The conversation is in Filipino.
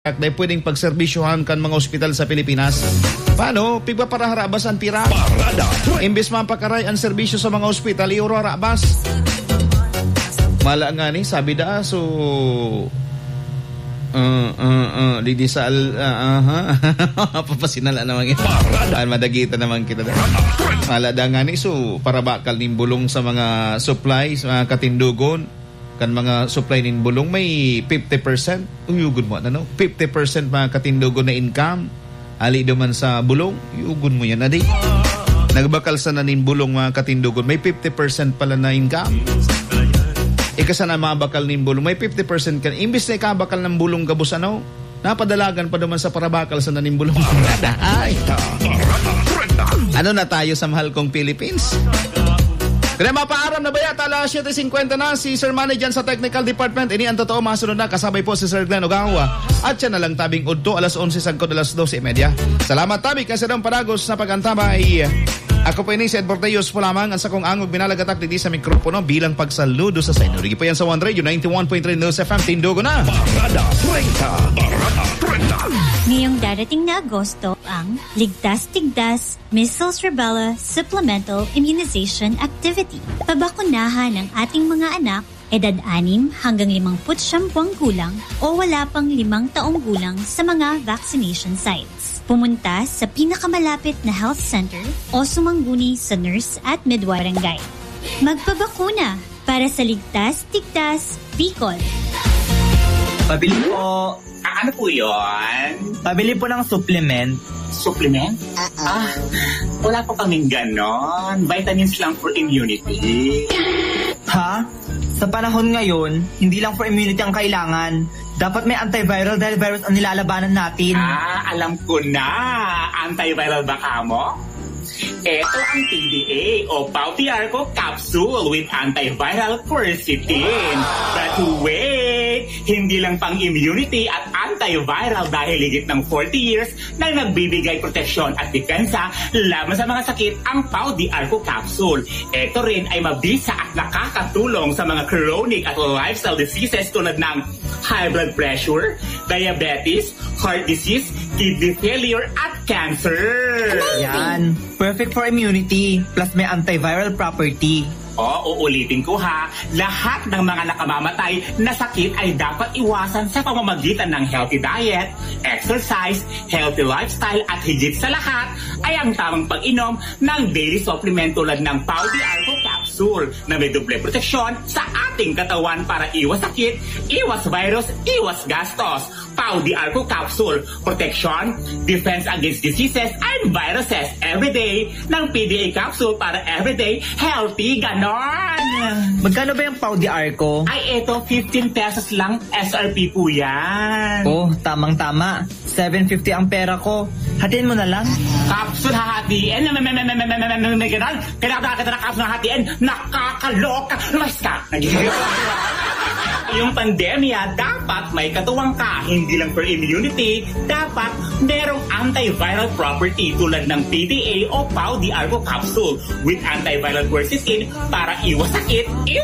Dahil pwedeng pagserbisyohan kan mga ospital sa Pilipinas. Paano? Pigba para harabas ang tira. Imbes mapakaray ang serbisyo sa mga ospital, iuro harabas. Mala nga ni, sabi da, so... Didisal, papasinala naman kita. Madagita naman kita. Mala da nga ni, so para bakal nimbulong sa mga supplies, mga katindugon, kan mga supply nin bulong may 50%. Uyugon mo ano? 50% mga katindugon na income. Ali do man sa bulong, uyugon mo yan adi. Nagbakal sa nanin bulong mga katindugon, may 50% pala na income. Ikasa na mabakal nin bulong, may 50% kan. Imbis na ikabakal ng bulong gabos ano, napadalagan pa naman sa parabakal sa nanin bulong. Ay. Ano na tayo sa mahal kong Philippines? Kaya mapaaram na ba yata, alas 7:50 na si Sir Manny dyan sa Technical Department. Ini ang totoo, masunod na. Kasabay po si Sir Glenn Ogawa. At siya na lang tabing udto, alas 11 sagkod, alas 12:30. Salamat tabi kasi daw paragos na pagantabay. Ako po ini si Ed Bordeos po lamang ang sakong angog binalagatak dito sa mikropono bilang pagsaludo sa sa inyo. Rigi po yan sa One Radio 91.3 News FM. Tindugo na. Parada 30. Ngayong darating na Agosto ang Ligtas-Tigdas Measles Rubella Supplemental Immunization Activity. Pabakunahan ang ating mga anak edad 6 hanggang 59 buwang gulang o wala pang 5 taong gulang sa mga vaccination sites. Pumunta sa pinakamalapit na health center o sumangguni sa nurse at midwife. Magpabakuna para sa Ligtas-Tigdas Bicol. Pabili po. Ano po yun? Pabili po ng supplement. Supplement? Wala po kaming ganon. Vitamins lang for immunity. Ha? Sa panahon ngayon, hindi lang for immunity ang kailangan. Dapat may antiviral dahil virus ang nilalabanan natin. Alam ko na. Antiviral ba ka mo? Ito ang PDA o Pauti Arco Capsule with antiviral quercetin. But wait, hindi lang pang immunity at antiviral dahil higit ng 40 years na nagbibigay proteksyon at depensa laban sa mga sakit ang Pauti Arco Capsule. Ito rin ay mabisa at nakakatulong sa mga chronic at lifestyle diseases tulad ng high blood pressure, diabetes, heart disease, kidney failure at cancer. Yan. Perfect for immunity plus may antiviral property. Uulitin ko ha, lahat ng mga nakamamatay na sakit ay dapat iwasan sa pamamagitan ng healthy diet, exercise, healthy lifestyle at higit sa lahat ay ang tamang pag-inom ng daily supplement tulad ng Pauti Arco Capsule na may doble proteksyon sa ating katawan para iwas sakit, iwas virus, iwas gastos. Pauti Arco Capsule, protection, defense against diseases and viruses everyday ng PDA Capsule para everyday healthy ganon. Magkano ba yung Pauti Arco? Ay, eto, 15 pesos lang SRP po yan. Tamang-tama. 750 ang pera ko. Hatiin mo na lang. Capsule hahatiin? May ganon? Kailangan na capsule hahatiin? Nakakaloka! Lumas ka! Yung pandemya, dapat may katuwang ka. Hindi lang for immunity, dapat merong antiviral property tulad ng PDA o Pauti Arco Capsule with antiviral quercetin para iwas sakit,